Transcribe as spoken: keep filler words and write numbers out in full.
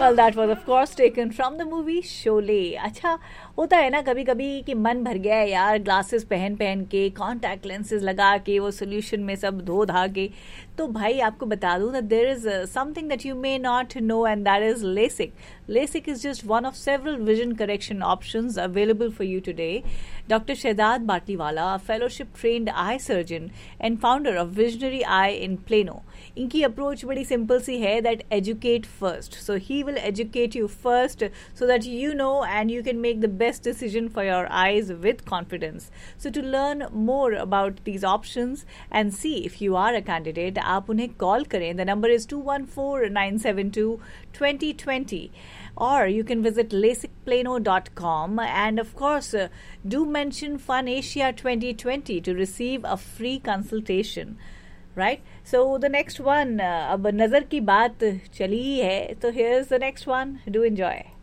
Well, that was of course taken from the movie Sholay. अच्छा होता है ना कभी कभी कि मन भर गया है यार, ग्लासेस पहन पहन के, कॉन्टैक्ट लेंसेज लगा के, वो सोल्यूशन में सब धो धा के. तो भाई आपको बता दूं that there is uh, something that you may not know, and that is LASIK. LASIK is just one of several vision correction options available for you today. Doctor Shehzad Batliwala, a fellowship trained eye surgeon and founder of Visionary Eye in Plano. इनकी approach बड़ी simple सी है, that educate first. So he will educate you first so that you know and you can make the best decision for your eyes with confidence. So to learn more about these options and see if you are a candidate, आप उन्हें call करें. The number is two one four nine seven two two zero two zero. Or you can visit lasik plano dot com, and of course uh, do mention Fun Asia twenty twenty to receive a free consultation. Right? So the next one, uh, अब नज़र की बात चली है, तो here's the next one. Do enjoy.